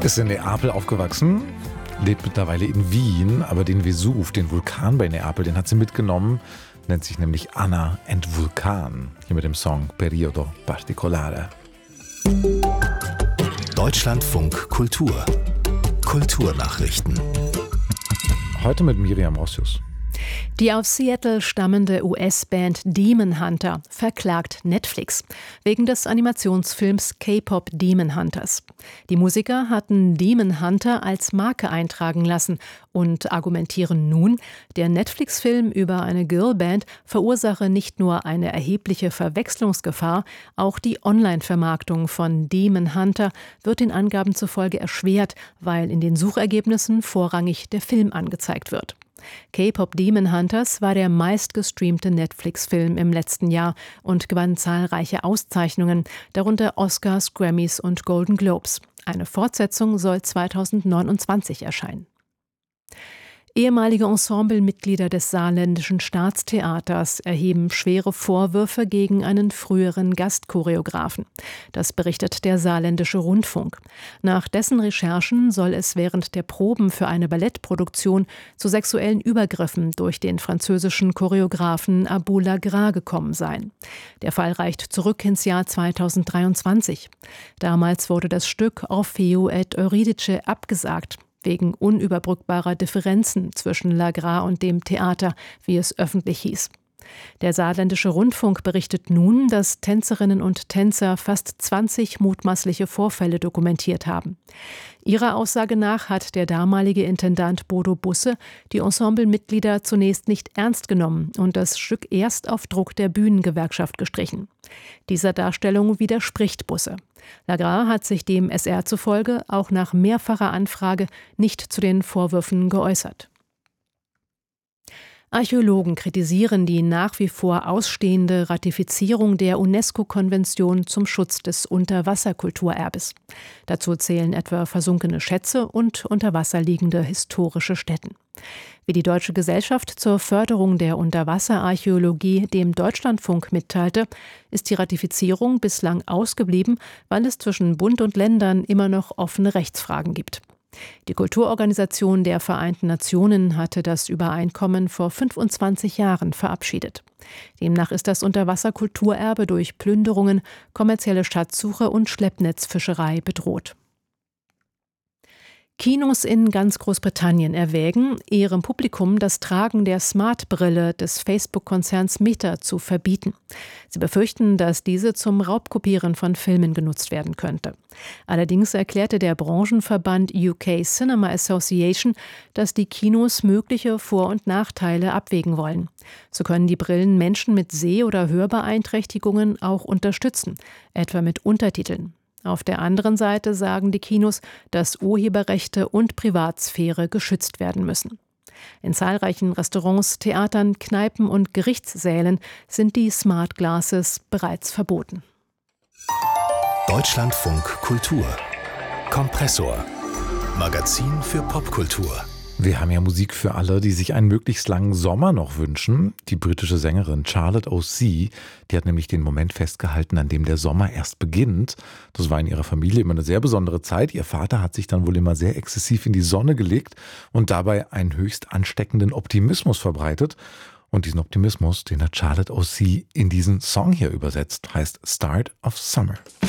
Ist in Neapel aufgewachsen, lebt mittlerweile in Wien, aber den Vesuv, den Vulkan bei Neapel, den hat sie mitgenommen, nennt sich nämlich Anna and Vulkan. Hier mit dem Song Periodo Particolare. Deutschlandfunk Kultur. Kulturnachrichten. Heute mit Miriam Rossius. Die aus Seattle stammende US-Band Demon Hunter verklagt Netflix wegen des Animationsfilms K-Pop Demon Hunters. Die Musiker hatten Demon Hunter als Marke eintragen lassen und argumentieren nun, der Netflix-Film über eine Girlband verursache nicht nur eine erhebliche Verwechslungsgefahr, auch die Online-Vermarktung von Demon Hunter wird den Angaben zufolge erschwert, weil in den Suchergebnissen vorrangig der Film angezeigt wird. K-Pop Demon Hunters war der meistgestreamte Netflix-Film im letzten Jahr und gewann zahlreiche Auszeichnungen, darunter Oscars, Grammys und Golden Globes. Eine Fortsetzung soll 2029 erscheinen. Ehemalige Ensemblemitglieder des Saarländischen Staatstheaters erheben schwere Vorwürfe gegen einen früheren Gastchoreografen. Das berichtet der Saarländische Rundfunk. Nach dessen Recherchen soll es während der Proben für eine Ballettproduktion zu sexuellen Übergriffen durch den französischen Choreografen Abou Lagra gekommen sein. Der Fall reicht zurück ins Jahr 2023. Damals wurde das Stück Orfeo et Euridice abgesagt, wegen unüberbrückbarer Differenzen zwischen Lagra und dem Theater, wie es öffentlich hieß. Der Saarländische Rundfunk berichtet nun, dass Tänzerinnen und Tänzer fast 20 mutmaßliche Vorfälle dokumentiert haben. Ihrer Aussage nach hat der damalige Intendant Bodo Busse die Ensemblemitglieder zunächst nicht ernst genommen und das Stück erst auf Druck der Bühnengewerkschaft gestrichen. Dieser Darstellung widerspricht Busse. Lagra hat sich dem SR zufolge auch nach mehrfacher Anfrage nicht zu den Vorwürfen geäußert. Archäologen kritisieren die nach wie vor ausstehende Ratifizierung der UNESCO-Konvention zum Schutz des Unterwasserkulturerbes. Dazu zählen etwa versunkene Schätze und unter Wasser liegende historische Stätten. Wie die Deutsche Gesellschaft zur Förderung der Unterwasserarchäologie dem Deutschlandfunk mitteilte, ist die Ratifizierung bislang ausgeblieben, weil es zwischen Bund und Ländern immer noch offene Rechtsfragen gibt. Die Kulturorganisation der Vereinten Nationen hatte das Übereinkommen vor 25 Jahren verabschiedet. Demnach ist das Unterwasserkulturerbe durch Plünderungen, kommerzielle Schatzsuche und Schleppnetzfischerei bedroht. Kinos in ganz Großbritannien erwägen, ihrem Publikum das Tragen der Smart-Brille des Facebook-Konzerns Meta zu verbieten. Sie befürchten, dass diese zum Raubkopieren von Filmen genutzt werden könnte. Allerdings erklärte der Branchenverband UK Cinema Association, dass die Kinos mögliche Vor- und Nachteile abwägen wollen. So können die Brillen Menschen mit Seh- oder Hörbeeinträchtigungen auch unterstützen, etwa mit Untertiteln. Auf der anderen Seite sagen die Kinos, dass Urheberrechte und Privatsphäre geschützt werden müssen. In zahlreichen Restaurants, Theatern, Kneipen und Gerichtssälen sind die Smart Glasses bereits verboten. Deutschlandfunk Kultur. Kompressor. Magazin für Popkultur. Wir haben ja Musik für alle, die sich einen möglichst langen Sommer noch wünschen. Die britische Sängerin Charlotte O.C., die hat nämlich den Moment festgehalten, an dem der Sommer erst beginnt. Das war in ihrer Familie immer eine sehr besondere Zeit. Ihr Vater hat sich dann wohl immer sehr exzessiv in die Sonne gelegt und dabei einen höchst ansteckenden Optimismus verbreitet. Und diesen Optimismus, den hat Charlotte O.C. in diesen Song hier übersetzt, heißt Start of Summer.